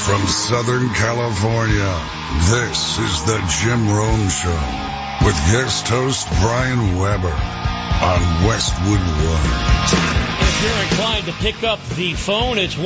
From Southern California, this is the Jim Rome Show with guest host Brian Weber on Westwood One. If you're inclined to pick up the phone, it's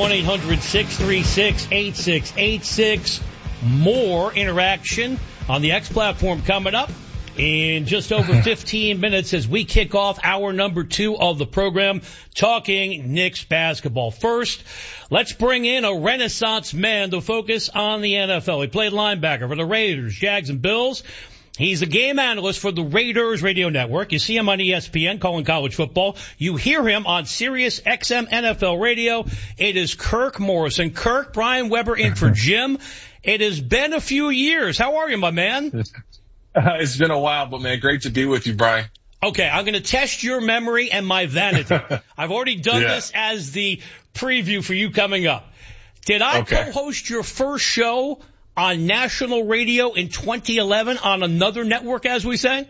1-800-636-8686. More interaction on the X platform coming up in just over 15 minutes as we kick off hour number 2 of the program, talking Knicks basketball. First, let's bring in a Renaissance man to focus on the NFL. He played linebacker for the Raiders, Jags, and Bills. He's a game analyst for the Raiders Radio Network. You see him on ESPN calling college football. You hear him on Sirius XM NFL Radio. It is Kirk Morrison. Kirk, Brian Weber in for Jim. It has been a few years. How are you, my man? It's been a while, but man, great to be with you, Brian. Okay, I'm going to test your memory and my vanity. I've already done this as the preview for you coming up. Did I co-host your first show on national radio in 2011 on another network, as we say?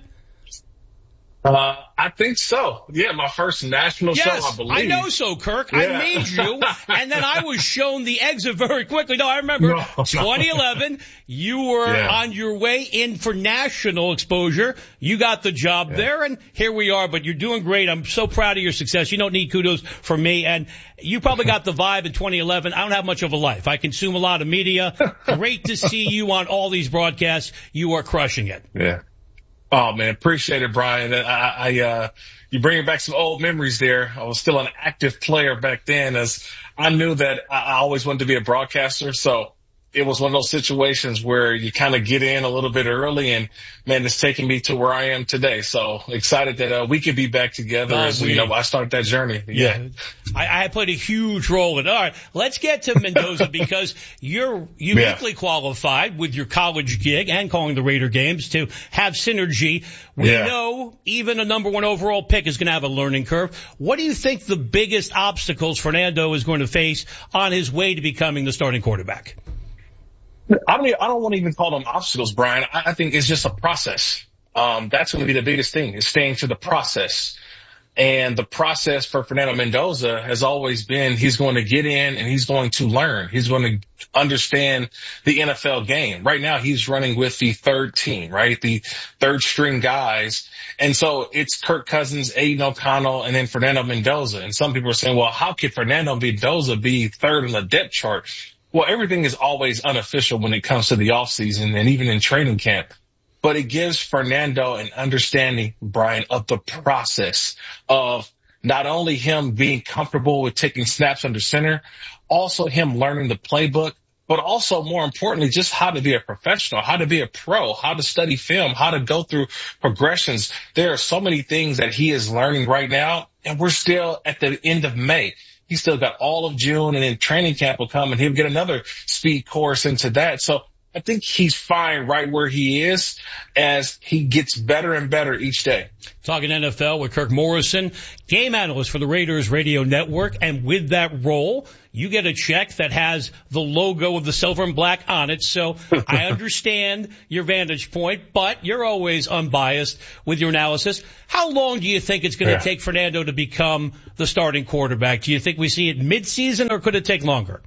I think so. Yeah, my first national show, I believe. I know so, Kirk. I made you, and then I was shown the exit very quickly. No, I remember 2011, you were on your way in for national exposure. You got the job there, and here we are, but you're doing great. I'm so proud of your success. You don't need kudos from me, and you probably got the vibe in 2011. I don't have much of a life. I consume a lot of media. Great to see you on all these broadcasts. You are crushing it. Yeah. Oh man, appreciate it, Brian. You bringing back some old memories there. I was still an active player back then, as I knew that I always wanted to be a broadcaster. So it was one of those situations where you kind of get in a little bit early, and man, it's taken me to where I am today. So excited that we could be back together as I started that journey. Yeah. I played a huge role in it. All right, let's get to Mendoza because you're uniquely qualified with your college gig and calling the Raider games to have synergy. We know even a number 1 overall pick is going to have a learning curve. What do you think the biggest obstacles Fernando is going to face on his way to becoming the starting quarterback? I don't want to even call them obstacles, Brian. I think it's just a process. That's going to be the biggest thing, is staying to the process. And the process for Fernando Mendoza has always been he's going to get in and he's going to learn. He's going to understand the NFL game. Right now he's running with the third team, right? The third string guys. And so it's Kirk Cousins, Aiden O'Connell, and then Fernando Mendoza. And some people are saying, well, how could Fernando Mendoza be third on the depth chart? Well, everything is always unofficial when it comes to the offseason and even in training camp. But it gives Fernando an understanding, Brian, of the process of not only him being comfortable with taking snaps under center, also him learning the playbook, but also more importantly, just how to be a professional, how to be a pro, how to study film, how to go through progressions. There are so many things that he is learning right now, and we're still at the end of May. He's still got all of June, and then training camp will come, and he'll get another speed course into that. So I think he's fine right where he is as he gets better and better each day. Talking NFL with Kirk Morrison, game analyst for the Raiders Radio Network. And with that role, you get a check that has the logo of the silver and black on it. So I understand your vantage point, but you're always unbiased with your analysis. How long do you think it's going to take Fernando to become the starting quarterback? Do you think we see it mid-season, or could it take longer?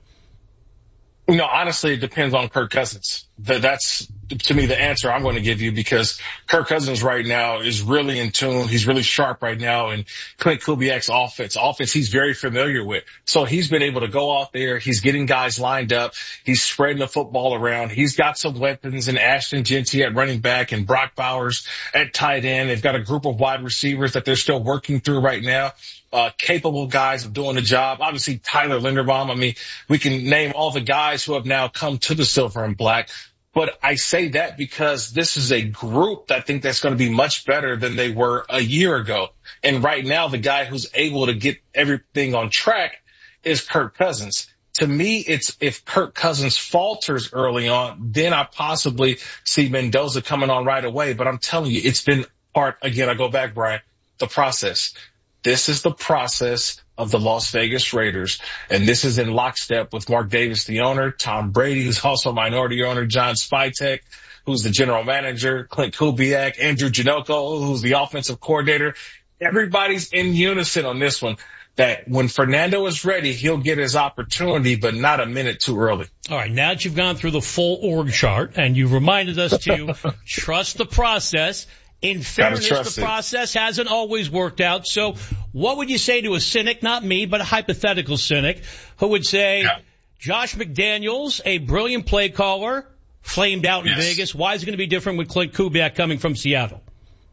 No, honestly, it depends on Kirk Cousins. That's, to me, the answer I'm going to give you, because Kirk Cousins right now is really in tune. He's really sharp right now in Clint Kubiak's offense he's very familiar with. So he's been able to go out there. He's getting guys lined up. He's spreading the football around. He's got some weapons in Ashton Genty at running back and Brock Bowers at tight end. They've got a group of wide receivers that they're still working through right now. Capable guys of doing the job. Obviously, Tyler Linderbaum. I mean, we can name all the guys who have now come to the silver and black. But I say that because this is a group that I think that's going to be much better than they were a year ago. And right now, the guy who's able to get everything on track is Kirk Cousins. To me, it's if Kirk Cousins falters early on, then I possibly see Mendoza coming on right away. But I'm telling you, it's been part, again, I go back, Brian, the process. This is the process of the Las Vegas Raiders, and this is in lockstep with Mark Davis, the owner, Tom Brady, who's also a minority owner, John Spytek, who's the general manager, Clint Kubiak, Andrew Janocko, who's the offensive coordinator. Everybody's in unison on this one. that when Fernando is ready, he'll get his opportunity, but not a minute too early. All right, now that you've gone through the full org chart and you've reminded us to trust the process, in fairness, the process hasn't always worked out. So what would you say to a cynic, not me, but a hypothetical cynic, who would say, Josh McDaniels, a brilliant play caller, flamed out in Vegas. Why is it going to be different with Klint Kubiak coming from Seattle?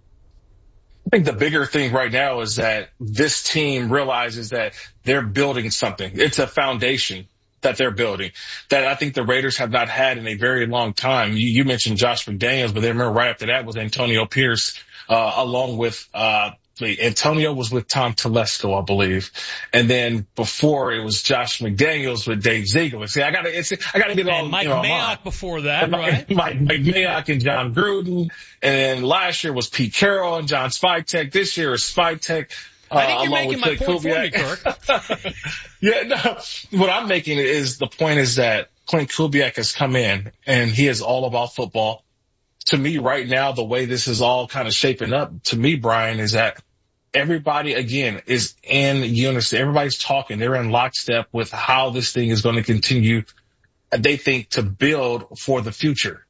I think the bigger thing right now is that this team realizes that they're building something. It's a foundation that they're building that I think the Raiders have not had in a very long time. You mentioned Josh McDaniels, but then remember right after that was Antonio Pierce, along with, Antonio was with Tom Telesco, I believe. And then before it was Josh McDaniels with Dave Ziegler. See, I gotta get it all. And Mike Mayock before that, right? Mike Mayock and John Gruden. And then last year was Pete Carroll and John Spytek. This year is Spytek. I think you're making my point for me, Kirk. Yeah, no, what I'm making is the point is that Klint Kubiak has come in and he is all about football. To me right now, the way this is all kind of shaping up, to me, Brian, is that everybody, again, is in unison. Everybody's talking. They're in lockstep with how this thing is going to continue, they think, to build for the future.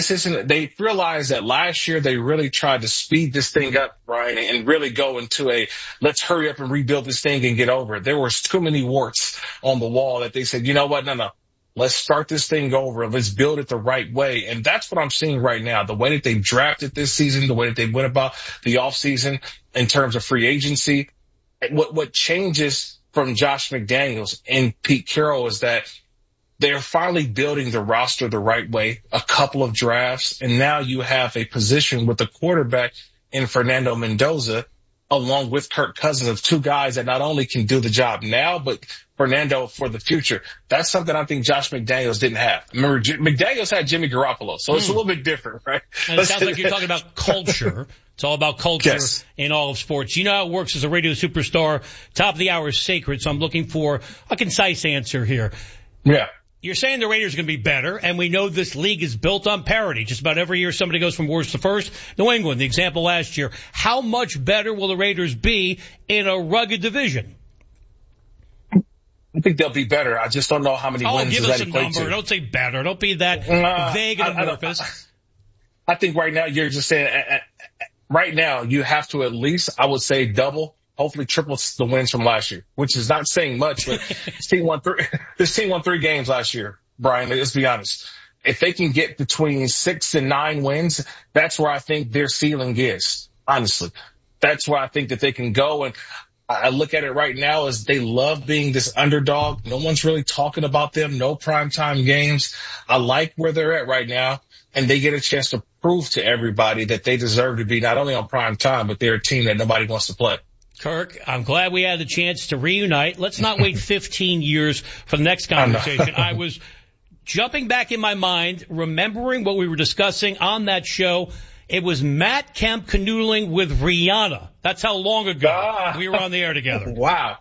They realized that last year they really tried to speed this thing up, Brian, and really go into let's hurry up and rebuild this thing and get over it. There were too many warts on the wall that they said, you know what? No. Let's start this thing over. Let's build it the right way. And that's what I'm seeing right now. The way that they drafted this season, the way that they went about the offseason in terms of free agency. What changes from Josh McDaniels and Pete Carroll is that they're finally building the roster the right way, a couple of drafts, and now you have a position with the quarterback in Fernando Mendoza, along with Kirk Cousins, of two guys that not only can do the job now, but Fernando for the future. That's something I think Josh McDaniels didn't have. Remember, McDaniels had Jimmy Garoppolo, so it's a little bit different, right? And it sounds like you're talking about culture. It's all about culture in all of sports. You know how it works as a radio superstar. Top of the hour is sacred, so I'm looking for a concise answer here. Yeah. You're saying the Raiders are going to be better, and we know this league is built on parity. Just about every year somebody goes from worst to first. New England, the example last year. How much better will the Raiders be in a rugged division? I think they'll be better. I just don't know how many wins give does us that a equate number. to. Don't say better. Don't be that vague and amorphous. I think right now you're just saying right now you have to at least, I would say, double, hopefully triple the wins from last year, which is not saying much, but this team won 3 games last year, Brian. Let's be honest. If they can get between 6 and 9 wins, that's where I think their ceiling is, honestly. That's where I think that they can go. And I look at it right now as they love being this underdog. No one's really talking about them. No primetime games. I like where they're at right now. And they get a chance to prove to everybody that they deserve to be not only on prime time, but they're a team that nobody wants to play. Kirk, I'm glad we had the chance to reunite. Let's not wait 15 years for the next conversation. I was jumping back in my mind, remembering what we were discussing on that show. It was Matt Kemp canoodling with Rihanna. That's how long ago we were on the air together. Wow.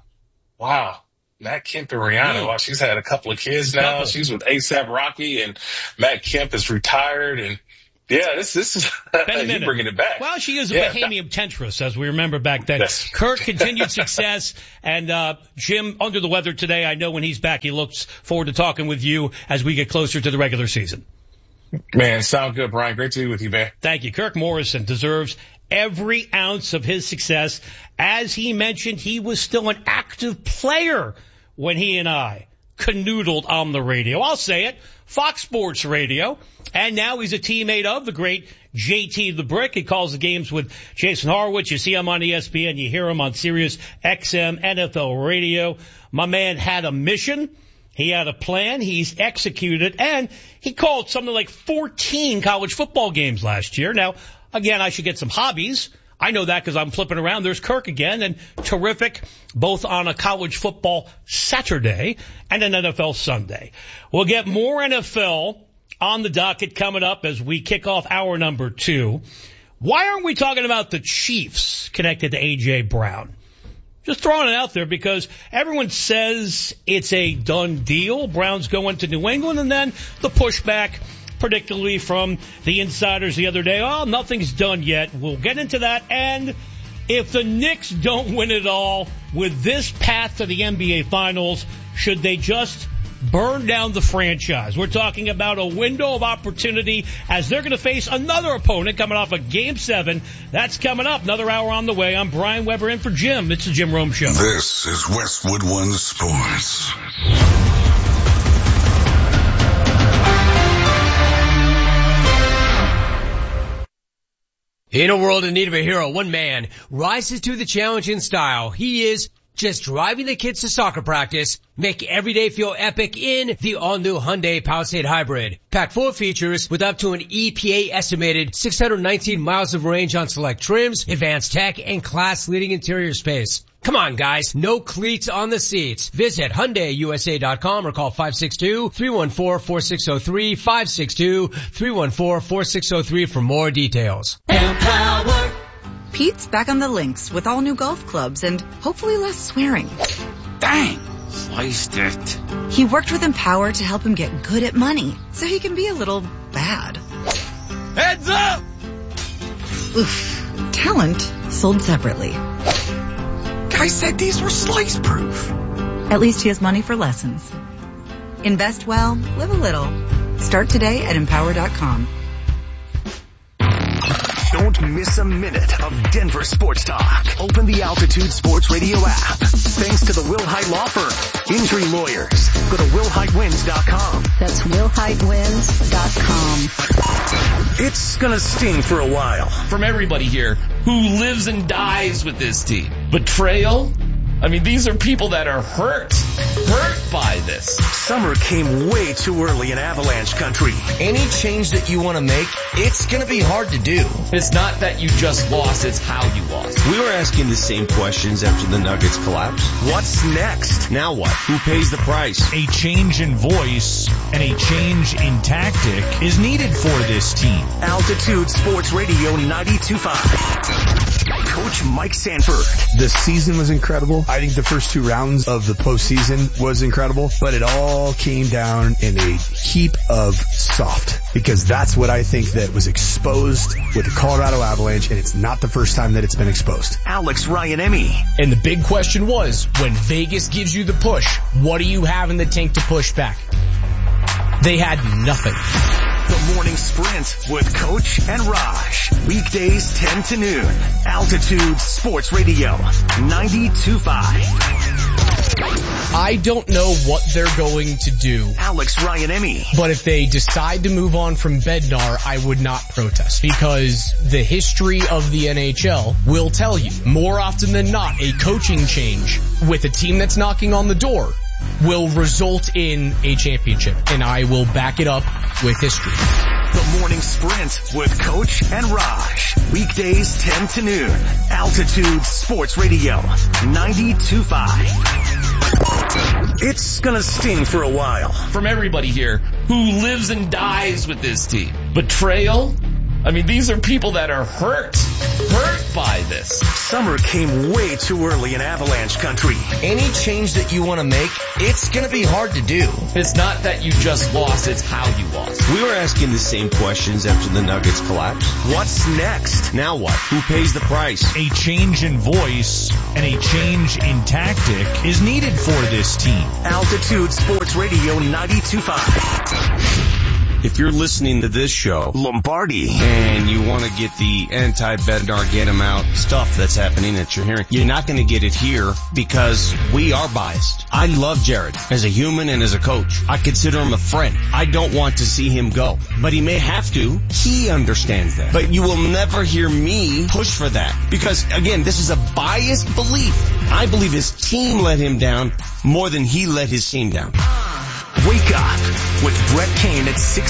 Matt Kemp and Rihanna. Wow, she's had a couple of kids now. She's with A$AP Rocky, and Matt Kemp is retired. And yeah, this is you bringing it back. Well, she is a Bahamian temptress, as we remember back then. Yes. Kirk, continued success, and Jim under the weather today. I know when he's back, he looks forward to talking with you as we get closer to the regular season. Man, sound good, Brian. Great to be with you, man. Thank you. Kirk Morrison deserves every ounce of his success. As he mentioned, he was still an active player when he and I canoodled on the radio. I'll say it, Fox Sports Radio. And now he's a teammate of the great JT the Brick. He calls the games with Jason Horowitz. You see him on ESPN. You hear him on Sirius XM NFL Radio. My man had a mission. He had a plan. He's executed. And he called something like 14 college football games last year. Now, again, I should get some hobbies. I know that because I'm flipping around. There's Kirk again, and terrific both on a college football Saturday and an NFL Sunday. We'll get more NFL on the docket coming up as we kick off hour number 2. Why aren't we talking about the Chiefs connected to A.J. Brown? Just throwing it out there because everyone says it's a done deal. Brown's going to New England, and then the pushback, particularly from the insiders the other day, nothing's done yet. We'll get into that. And if the Knicks don't win it all, with this path to the NBA Finals, should they just burn down the franchise? We're talking about a window of opportunity as they're going to face another opponent coming off of Game 7. That's coming up. Another hour on the way. I'm Brian Weber in for Jim. It's the Jim Rome Show. This is Westwood One Sports. In a world in need of a hero, one man rises to the challenge in style. He is just driving the kids to soccer practice, make every day feel epic in the all-new Hyundai Palisade Hybrid. Packed full of features with up to an EPA-estimated 619 miles of range on select trims, advanced tech, and class-leading interior space. Come on, guys. No cleats on the seats. Visit HyundaiUSA.com or call 562-314-4603, 562-314-4603 for more details. Empower. Pete's back on the links with all new golf clubs and hopefully less swearing. Dang, sliced it. He worked with Empower to help him get good at money so he can be a little bad. Heads up! Oof. Talent sold separately. Guy said these were slice proof. At least he has money for lessons. Invest well, live a little. Start today at Empower.com. Don't miss a minute of Denver sports talk. Open the Altitude Sports Radio app. Thanks to the Wilhite Law Firm. Injury lawyers. Go to WilhiteWins.com. That's WilhiteWins.com. It's gonna sting for a while. From everybody here who lives and dies with this team. Betrayal? I mean, these are people that are hurt by this. Summer came way too early in Avalanche country. Any change that you want to make, it's going to be hard to do. It's not that you just lost, it's how you lost. We were asking the same questions after the Nuggets collapsed. What's next? Now what? Who pays the price? A change in voice and a change in tactic is needed for this team. Altitude Sports Radio 92.5. Coach Mike Sanford. The season was incredible. I think the first 2 rounds of the postseason was incredible, but it all came down in a heap of soft, because that's what I think that was exposed with the Colorado Avalanche, and it's not the first time that it's been exposed. Alex Ryan-Emmy. And the big question was, when Vegas gives you the push, what do you have in the tank to push back? They had nothing. The Morning Sprint with Coach and Raj. Weekdays 10 to noon. Altitude Sports Radio 92.5. I don't know what they're going to do. Alex Ryan-Emmy. But if they decide to move on from Bednar, I would not protest, because the history of the NHL will tell you more often than not a coaching change with a team that's knocking on the door will result in a championship, and I will back it up with history. The Morning Sprint with Coach and Raj. Weekdays 10 to noon. Altitude Sports Radio 92.5. It's gonna sting for a while. From everybody here who lives and dies with this team. Betrayal? I mean, these are people that are hurt by this. Summer came way too early in Avalanche country. Any change that you want to make, it's going to be hard to do. It's not that you just lost, it's how you lost. We were asking the same questions after the Nuggets collapsed. What's next? Now what? Who pays the price? A change in voice and a change in tactic is needed for this team. Altitude Sports Radio 92.5. If you're listening to this show, Lombardi, and you want to get the anti-Bednar, get him out stuff that's happening that you're hearing, you're not going to get it here because we are biased. I love Jared as a human and as a coach. I consider him a friend. I don't want to see him go, but he may have to. He understands that. But you will never hear me push for that because, again, this is a biased belief. I believe his team let him down more than he let his team down. Wake up with Brett Kane at 6.